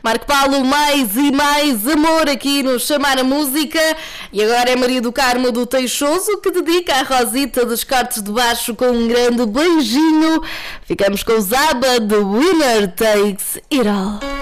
Marco Paulo, mais e mais amor aqui no Chamar a Música. E agora é Maria do Carmo do Teixoso que dedica a Rosita dos Cortes de Baixo com um grande beijinho. Ficamos com o Zaba, The Winner Takes It All.